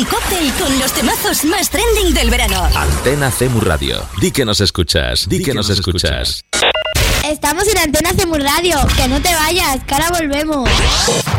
COPE con los temazos más trending del verano. Antena CEMU Radio. Di que nos escuchas. Di que nos escuchas. Estamos en Antena CEMU Radio. Que no te vayas, que ahora volvemos.